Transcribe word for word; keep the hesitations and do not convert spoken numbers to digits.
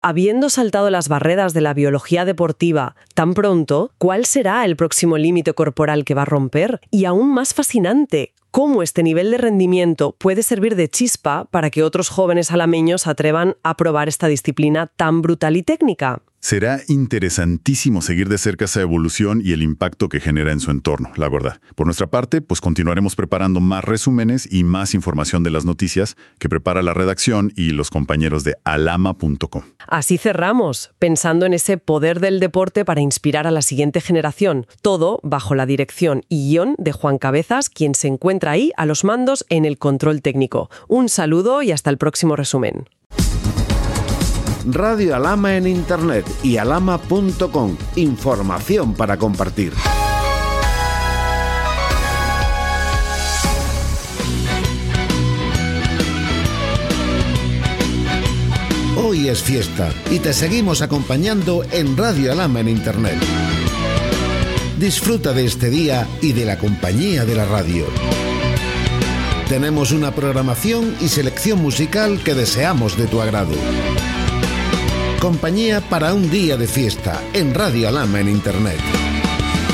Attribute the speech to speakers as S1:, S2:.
S1: Habiendo saltado las barreras de la biología deportiva tan pronto, ¿cuál será el próximo límite corporal que va a romper? Y aún más fascinante, ¿cómo este nivel de rendimiento puede servir de chispa para que otros jóvenes alameños se atrevan a probar esta disciplina tan brutal y técnica?
S2: Será interesantísimo seguir de cerca esa evolución y el impacto que genera en su entorno, la verdad. Por nuestra parte, pues continuaremos preparando más resúmenes y más información de las noticias que prepara la redacción y los compañeros de alama punto com.
S1: Así cerramos, pensando en ese poder del deporte para inspirar a la siguiente generación. Todo bajo la dirección y guión de Juan Cabezas, quien se encuentra ahí a los mandos en el control técnico. Un saludo y hasta el próximo resumen.
S3: Radio Alama en Internet y alama punto com. Información para compartir. Hoy es fiesta y te seguimos acompañando en Radio Alama en Internet. Disfruta de este día y de la compañía de la radio. Tenemos una programación y selección musical que deseamos de tu agrado. Compañía para un día de fiesta en Radio Alama en Internet.